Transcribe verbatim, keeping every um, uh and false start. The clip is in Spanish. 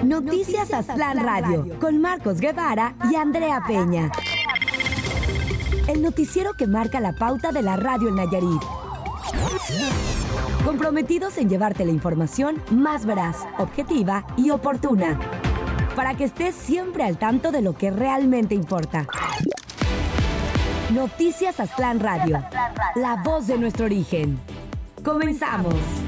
Noticias Aztlán Radio, con Marcos Guevara y Andrea Peña. El noticiero que marca la pauta de la radio en Nayarit. Comprometidos en llevarte la información más veraz, objetiva y oportuna, para que estés siempre al tanto de lo que realmente importa. Noticias Aztlán Radio, la voz de nuestro origen. Comenzamos.